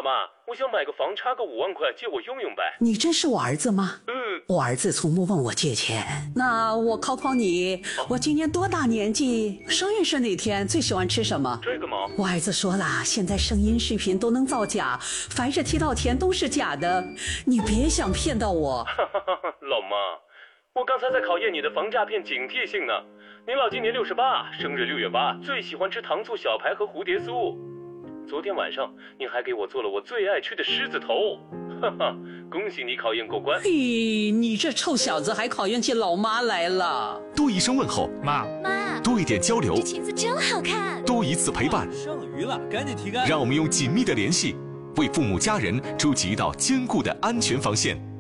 老妈，我想买个房，差个5万块，借我用用呗。 你真是我儿子吗？ 嗯， 我儿子从不问我借钱。那我考考你，我今年多大年纪？生日是哪天？最喜欢吃什么？ 这个吗？ 我儿子说了，现在声音视频都能造假，凡是提到钱都是假的，你别想骗到我。 老妈，我刚才在考验你的防诈骗警惕性呢。您老今年68，生日6月8，最喜欢吃糖醋小排和蝴蝶酥。昨天晚上您还给我做了我最爱吃的狮子头，哈哈，恭喜你考验过关。 嘿，你这臭小子还考验起老妈来了。 多一声问候， 妈， 多一点交流， 这裙子真好看， 多一次陪伴， 剩余了，赶紧提干。 让我们用紧密的联系，为父母家人筑起一道坚固的安全防线。